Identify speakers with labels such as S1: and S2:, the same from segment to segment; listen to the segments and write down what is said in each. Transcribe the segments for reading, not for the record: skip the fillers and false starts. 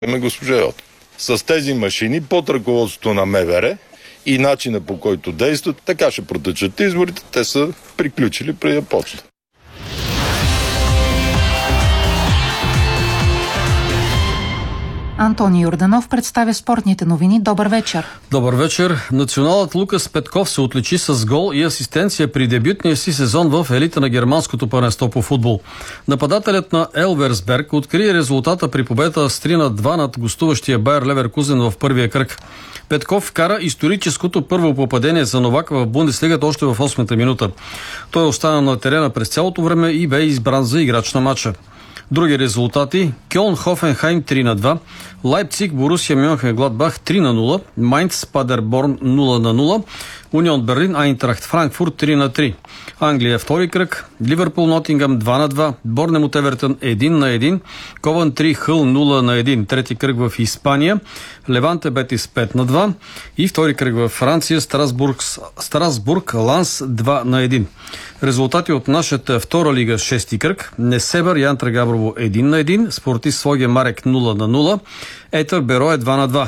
S1: на госпожа Йотова. С тези машини под ръководството на МВР и начина по който действат, така ще протечат изборите. Те са приключили преди да почнат.
S2: Антони Йорданов представя спортните новини. Добър вечер.
S3: Добър вечер. Националът Лукас Петков се отличи с гол и асистенция при дебютния си сезон в елита на германското първенство по футбол. Нападателят на Елверсберг откри резултата при победа с 3-2 над гостуващия Байер Леверкузен в първия кръг. Петков вкара историческото първо попадение за новак в Бундеслигата още в 8-та минута. Той остана на терена през цялото време и бе избран за играч на матча. Други резултати: Кьолн Хофенхайм 3-2, Лайпциг Борусия Мюнхен-Гладбах 3-0, Майнц Падерборн 0-0, Унион Берлин Айнтрахт Франкфурт 3-3. Англия втори кръг: Ливърпул Нотингъм 2-2, Борнемут Евертън 1-1, Ковентри Хъл 0-1. Трети кръг в Испания: Леванте Бетис 5-2 и втори кръг във Франция: Страсбург Ланс 2-1. Резултати от нашата втора лига 6-ти кръг: Несебър Янтра Габрово 1-1, Спортист Своге Марек 0-0, Етър Берое 2-2.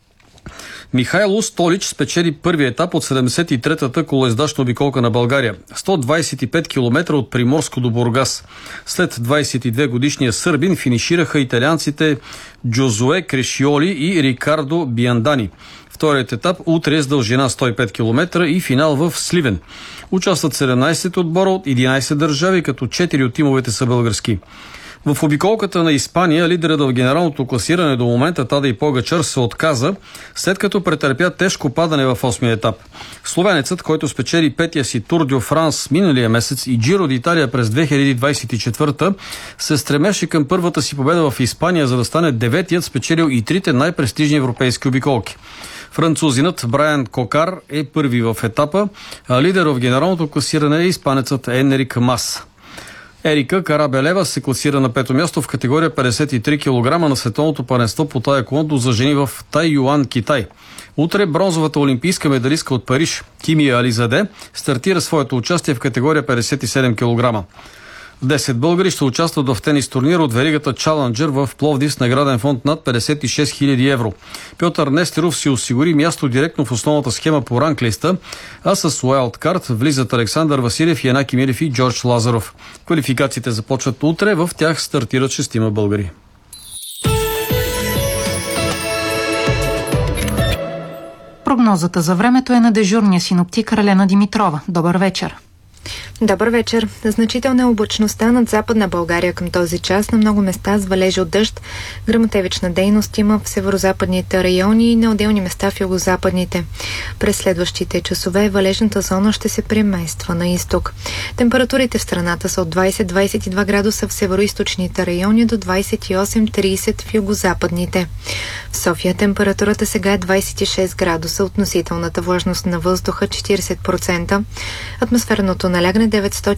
S3: Михайло Столич спечели първия етап от 73-та колоездачна обиколка на България. 125 км от Приморско до Бургас. След 22 годишния сърбин финишираха италианците Джозуе Крешиоли и Рикардо Биандани. Вторият етап утре с дължина 105 км и финал в Сливен. Участват 17 отбора от 11 държави, като 4 от тимовете са български. В обиколката на Испания лидерът в генералното класиране до момента Тадей Погачар се отказа, след като претърпя тежко падане в 8-я етап. Словенецът, който спечели петия си Тур дю Франс миналия месец и Джиро d'Италия през 2024, се стремеше към първата си победа в Испания, за да стане деветият спечелил и трите най-престижни европейски обиколки. Французинът Брайан Кокар е първи в етапа, а лидер в генералното класиране е испанецът Енрик Мас. Ерика Карабелева се класира на пето място в категория 53 кг на световното първенство по таеквондо за жени в Тайюан, Китай. Утре бронзовата олимпийска медалистка от Париж Кимия Ализаде стартира своето участие в категория 57 кг. 10 българи ще участват в тенис турнир от веригата Чаленджер в Пловдив с награден фонд над 56 000 евро. Пьотър Нестеров си осигури място директно в основната схема по ранглиста, а с уайлдкарт влизат Александър Василев, Янаки Милев и Джордж Лазаров. Квалификациите започват утре, в тях стартират 6 българи.
S2: Прогнозата за времето е на дежурния синоптик Ралена Димитрова. Добър вечер.
S4: Добър вечер. Значителна е облачността над Западна България към този час. На много места с валежи от дъжд. Гръмотевична дейност има в северозападните райони и на отделни места в югозападните. През следващите часове валежната зона ще се премества на изток. Температурите в страната са от 20-22 градуса в североизточните райони до 28-30 в югозападните. В София температурата сега е 26 градуса, относителната влажност на въздуха 40%, атмосферното налягане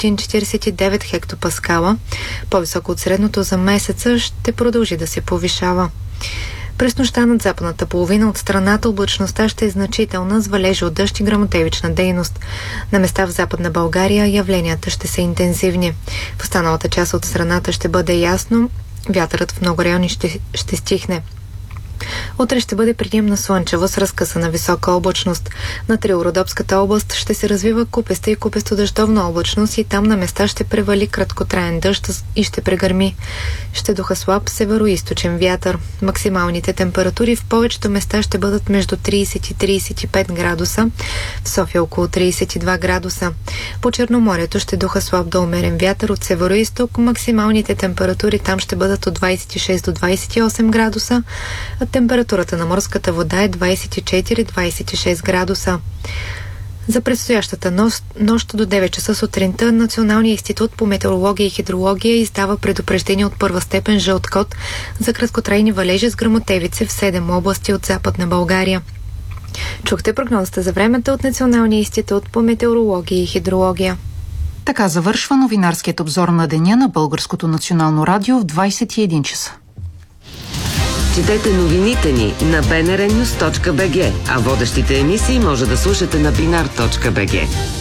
S4: 949 хектопаскала, по-високо от средното за месеца, ще продължи да се повишава. През нощта над западната половина от страната облачността ще е значителна с валежи от дъжд и гръмотевична дейност. На места в Западна България явленията ще са интензивни. В останалата част от страната ще бъде ясно, вятърът в много райони ще стихне. Утре ще бъде предимно слънчево с разкъсана висока облачност. На Триородопската област ще се развива купеста и купесто-дъждовна облачност и там на места ще превали краткотраен дъжд и ще прегърми. Ще духа слаб североизточен вятър. Максималните температури в повечето места ще бъдат между 30 и 35 градуса. В София около 32 градуса. По Черноморието ще духа слаб до умерен вятър от североизток. Максималните температури там ще бъдат от 26 до 28 градуса. Температурата на морската вода е 24-26 градуса. За предстоящата нощ до 9 часа сутринта Националният институт по метеорология и хидрология издава предупреждение от първа степен жълт код за краткотрайни валежи с гръмотевици в 7 области от Западна България. Чухте прогнозата за времето от Националния институт по метеорология и хидрология.
S2: Така завършва новинарският обзор на деня на Българското национално радио в 21 часа.
S5: Четете новините ни на bnrnews.bg, а водещите емисии може да слушате на binar.bg.